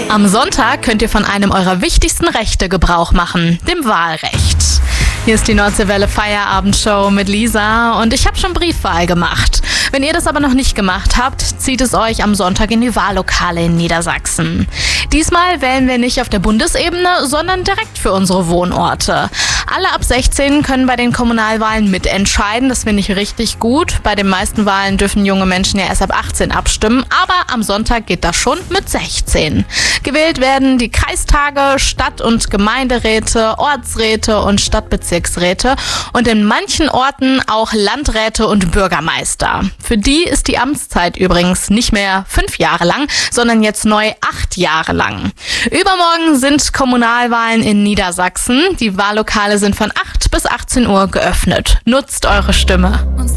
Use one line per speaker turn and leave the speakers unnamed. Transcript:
Am Sonntag könnt ihr von einem eurer wichtigsten Rechte Gebrauch machen, dem Wahlrecht. Hier ist die Nordseewelle Feierabendshow mit Lisa und ich habe schon Briefwahl gemacht. Wenn ihr das aber noch nicht gemacht habt, zieht es euch am Sonntag in die Wahllokale in Niedersachsen. Diesmal wählen wir nicht auf der Bundesebene, sondern direkt für unsere Wohnorte. Alle ab 16 können bei den Kommunalwahlen mitentscheiden, das finde ich richtig gut. Bei den meisten Wahlen dürfen junge Menschen ja erst ab 18 abstimmen, aber am Sonntag geht das schon mit 16. Gewählt werden die Kreistage, Stadt- und Gemeinderäte, Ortsräte und Stadtbezirksräte und in manchen Orten auch Landräte und Bürgermeister. Für die ist die Amtszeit übrigens nicht mehr 5 Jahre lang, sondern jetzt neu 8 Jahre lang. Übermorgen sind Kommunalwahlen in Niedersachsen. Die Wahllokale sind von 8 bis 18 Uhr geöffnet. Nutzt eure Stimme.